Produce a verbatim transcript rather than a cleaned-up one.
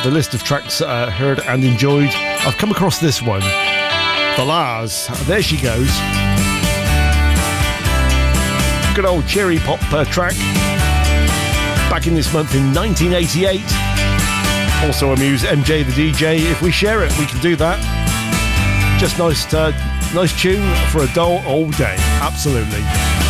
the list of tracks uh, heard and enjoyed, I've come across this one. The Lars. There she goes. Good old cherry pop uh, track. Back in this month in nineteen eighty-eight. Also amuse M J the D J. If we share it, we can do that. Just nice, uh, nice tune for a dull old day. Absolutely.